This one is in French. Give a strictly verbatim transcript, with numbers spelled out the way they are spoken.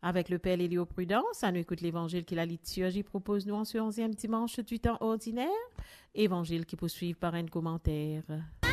Avec le Père Lélio Prudence, ça nous écoute l'évangile que la liturgie propose nous en ce onzième dimanche du temps ordinaire. Évangile qui poursuit par un commentaire.